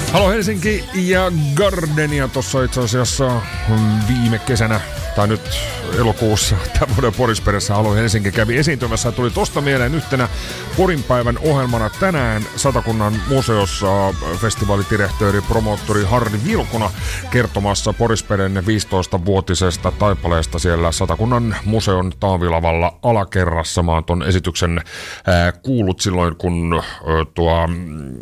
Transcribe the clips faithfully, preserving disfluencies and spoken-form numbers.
Halo Helsinki ja Gardenia tuossa itse asiassa viime kesänä, tai nyt elokuussa tämän vuoden Porisperessä Halo Helsinki kävi esiintymässä. Tuli tosta mieleen yhtenä Porin päivän ohjelmana tänään Satakunnan museossa festivaalidirektööri, promoottori Harri Vilkuna kertomassa Porisperen viisitoistavuotisesta taipaleesta siellä Satakunnan museon Taavilavalla alakerrassa. Mä oon ton esityksen ää, kuullut silloin, kun ää, tuo ää,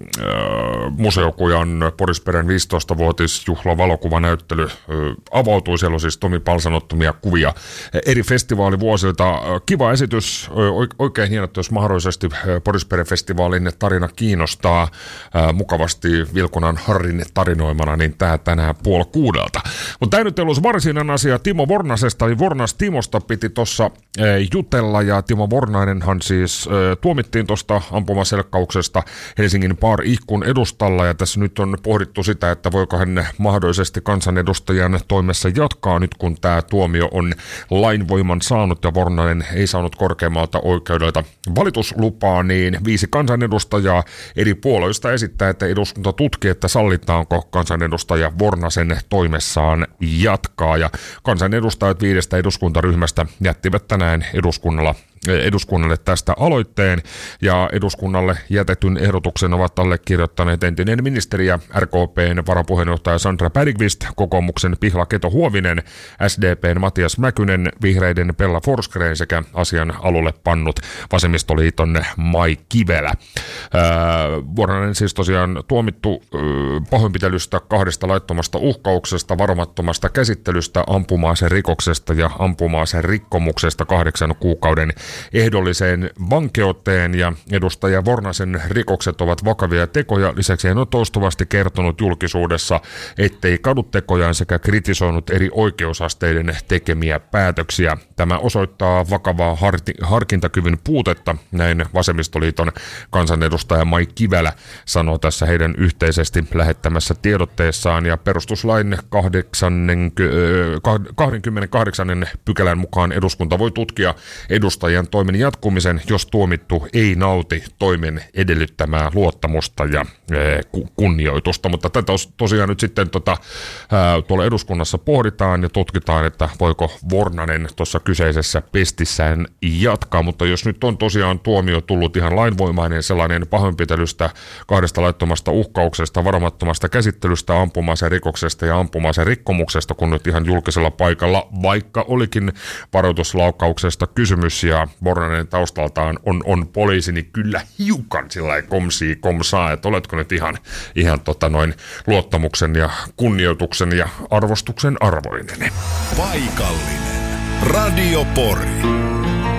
museokujan Porisperen viisitoistavuotisjuhla valokuvanäyttely ää, avautui. Siellä on siis Tomi Palsanottomia kuvia eri festivaalivuosilta. Kiva esitys, oikein hieno, jos mahdollisesti Porisperen-festivaalin tarina kiinnostaa ää, mukavasti Vilkunan Harrin tarinoimana, niin tää tänään puoli kuudelta. Mutta tämä nyt ei ollut varsinainen asia Timo Vornasesta, eli Vornas Timosta piti tuossa jutella, ja Timo Vornainenhan siis ää, tuomittiin tuosta ampumaselkkauksesta Helsingin Bar Ihkun edustalla, ja tässä nyt on pohdittu sitä, että voiko hän mahdollisesti kansanedustajan toimessa jatkaa nyt, kun tämä tuomio on lainvoiman saanut ja Vornainen ei saanut korkeammalta oikeudelta valituslupaa, niin viisi kansanedustajaa eri puolueista esittää, että eduskunta tutkii, että sallitaanko kansanedustaja Vornasen toimessaan jatkaa, ja kansanedustajat viidestä eduskuntaryhmästä jättivät tänään eduskunnalla eduskunnalle tästä aloitteen, ja eduskunnalle jätetyn ehdotuksen ovat allekirjoittaneet entinen ministeri ja R K P:n varapuheenjohtaja Sandra Bergqvist, kokoomuksen Pihla Keto-Huovinen, S D P:n Matias Mäkynen, vihreiden Bella Forsgren sekä asian alulle pannut vasemmistoliiton Mai Kivelä. Vuoronainen siis tosiaan tuomittu ää, pahoinpitelystä, kahdesta laittomasta uhkauksesta, varomattomasta käsittelystä, ampuma-aseen rikoksesta ja ampuma-aseen rikkomuksesta kahdeksan kuukauden ehdolliseen vankeuteen, ja edustaja Vornasen rikokset ovat vakavia tekoja. Lisäksi hän on toistuvasti kertonut julkisuudessa, ettei kadu tekojaan sekä kritisoinut eri oikeusasteiden tekemiä päätöksiä. Tämä osoittaa vakavaa harti- harkintakyvyn puutetta, näin vasemmistoliiton kansanedustaja Mai Kivelä sanoo tässä heidän yhteisesti lähettämässä tiedotteessaan, ja perustuslain kaksikymmentäkahdeksan pykälän mukaan eduskunta voi tutkia edustajan toimen jatkumisen, jos tuomittu ei nauti toimen edellyttämää luottamusta ja e, kunnioitusta. Mutta tätä tosiaan nyt sitten tota, ää, tuolla eduskunnassa pohditaan ja tutkitaan, että voiko Vornanen tuossa kyseisessä pestissään jatkaa. Mutta jos nyt on tosiaan tuomio tullut ihan lainvoimainen sellainen pahoinpitelystä, kahdesta laittomasta uhkauksesta, varomattomasta käsittelystä, ampuma-aseen rikoksesta ja ampuma-aseen rikkomuksesta, kun nyt ihan julkisella paikalla, vaikka olikin varoituslaukauksesta kysymys ja Vornanen taustaltaan on, on poliisi, niin kyllä hiukan sillä komsii komsaa, että oletko nyt ihan, ihan tota noin luottamuksen ja kunnioituksen ja arvostuksen arvoinen. Paikallinen Radio Pori.